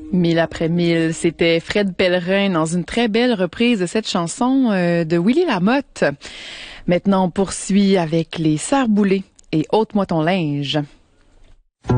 Mille après mille, c'était Fred Pellerin dans une très belle reprise de cette chanson de Willy Lamotte. Maintenant, on poursuit avec les Sœurs Boulay et Ôte-moi ton linge.